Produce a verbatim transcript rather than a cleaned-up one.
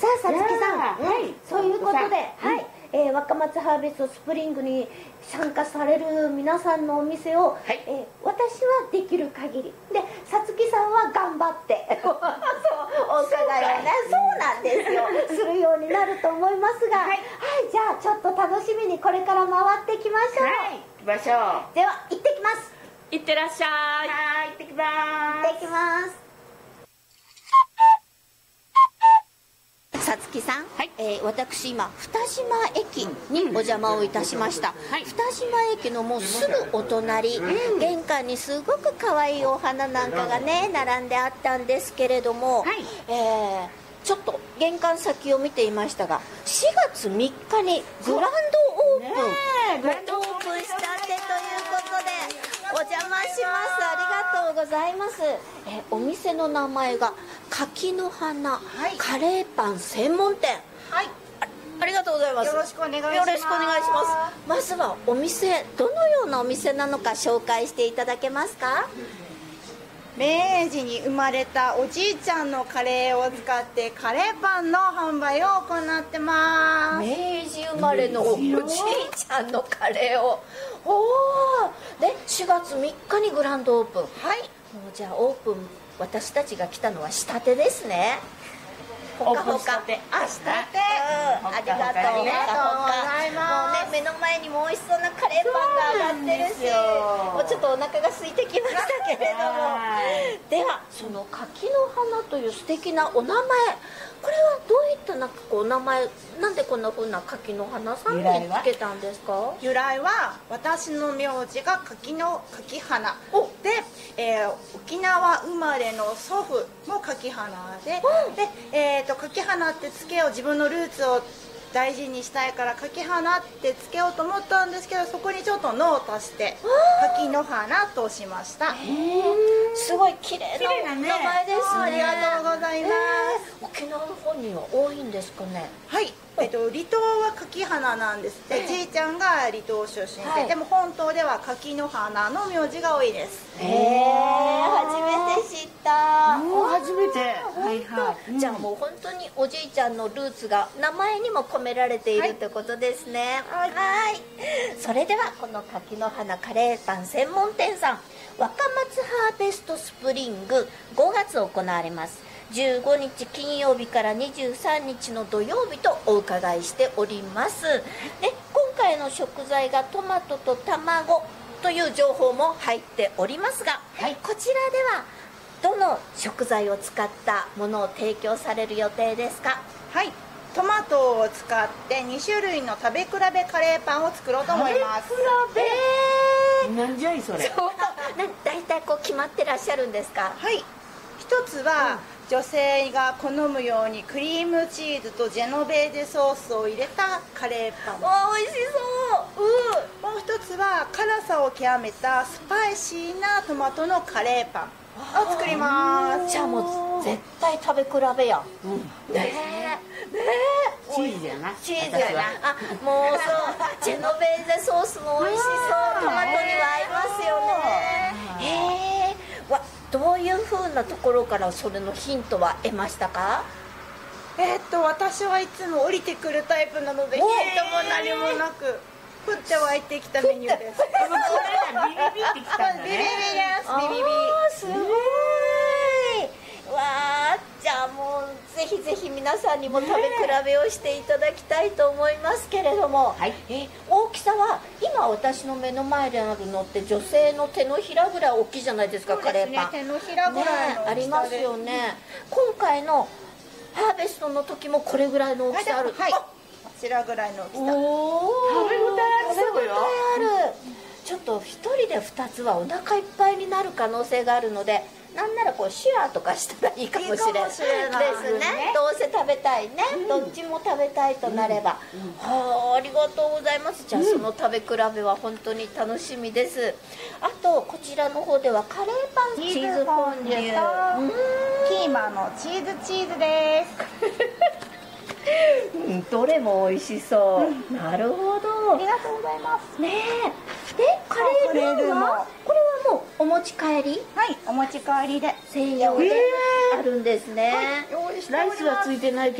さあ、さつきさん、はい、そういうことで、はい、えー、若松ハーベストスプリングに参加される皆さんのお店を、はい、えー、私はできる限りで、さつきさんは頑張ってそうお伺いをね、そうなんですよするようになると思いますが、はい、はい、じゃあちょっと楽しみにこれから回っていきましょう。 はい、行きましょう。 では行ってきます。 行ってらっしゃい。はい、行ってきます。 行ってきます。さつきさん、はい、えー、私今二島駅にお邪魔をいたしました、はい、二島駅のもうすぐお隣、うん、玄関にすごく可愛いお花なんかがね並んであったんですけれども、はい、えー、ちょっと玄関先を見ていましたがしがつみっかにグランドオープン、ね、グランドオープンしたてということでお邪魔します。ありがとうございます。えお店の名前が柿の花、はい、カレーパン専門店、はい、あ, ありがとうございます。 よろしくお願いします。 よろしくお願いします。まずはお店、どのようなお店なのか紹介していただけますか？ 明治に生まれたおじいちゃんのカレーを使ってカレーパンの販売を行ってます。 明治生まれのおじいちゃんのカレーを、おーでしがつみっかにグランドオープン。はい、もうじゃあオープン、私たちが来たのはしたてですね。ほかほか、 したて、 あ、したて、うん、ありがとう、ありがとうございます。もうね、目の前にも美味しそうなカレーパンが上がってるし、もうちょっとお腹が空いてきましたけれどもでは、その柿の花という素敵なお名前、これはどういったなんかこうお名前、なんでこんな風な柿の花さんにつけたんですか？ 由来は私の名字が柿の柿花で、えー、沖縄生まれの祖父も柿花で、うん、で、えーと柿花ってつけよう、自分のルーツを大事にしたいから柿花ってつけようと思ったんですけど、そこにちょっと「の」を足して柿の花としました。 すごい綺麗な名前ですね。 ありがとうございます。 沖縄の方には多いんですかね？ はい、えっと、離島は柿花なんですって、じいちゃんが離島出身で、はい、でも本島では柿の花の名字が多いです。 へえ、初めて知った。 もう初めて。はいはい。 じゃあもう本当におじいちゃんのルーツが名前にも込められているってことですね。はい、はい。それではこの柿の花カレーパン専門店さん、若松ハーベストスプリングごがつ行われます。じゅうごにち金曜日からにじゅうさんにちの土曜日とお伺いしております。で、今回の食材がトマトと卵という情報も入っておりますが、はい、こちらではどの食材を使ったものを提供される予定ですか？ はい、トマトを使ってにしゅるいの食べ比べカレーパンを作ろうと思います。 食べ比べ、 なんじゃいそれ。 そうな、だいたいこう決まってらっしゃるんですか？ はい、一つは、うん、女性が好むようにクリームチーズとジェノベーゼソースを入れたカレーパン。 おいしそう。 うん、もう一つは辛さを極めたスパイシーなトマトのカレーパンを作ります。 じゃあもう絶対食べ比べや。うん、ねえ、ねえ、 チーズやな。 チーズやな。あ、もうそうジェノベーゼソースも美味しそう。トマトには合いますよね。へえ。わ、どういう風なところからそれのヒントは得ましたか？ えー、っと私はいつも降りてくるタイプなのでヒントも何もなく降って湧いてきたメニューです。これがビビビってきたんだね。 ビビビです。ビビビ。 すごい。わあ、じゃあもうぜひぜひ皆さんにも食べ比べをしていただきたいと思いますけれども、はい、え大きさは今私の目の前であるのって女性の手のひらぐらい大きいじゃないですか。 そうですね、 カレーパン手のひらぐらいの大きさで、 ね、ありますよね。今回のハーベストの時もこれぐらいの大きさある。 はい、こちらぐらいの大きさ。 おお、 食べ応えある。 食べ応えある。ちょっと一人でふたつはお腹いっぱいになる可能性があるので、なんならこうシェアとかしたらいいかもしれないですね。どうせ食べたいね、うん、どっちも食べたいとなれば、うんうん、はあ、ありがとうございます。じゃあその食べ比べは本当に楽しみです。あとこちらの方ではカレーパンチーズフォンデュとキーマのチーズチーズですうん、どれも美味しそう、うん、なるほど、 ありがとうございますね。 で、カレールーはこれはもうお持ち帰り？ はい、お持ち帰りで専用であるんですね。 ライスはついてないけど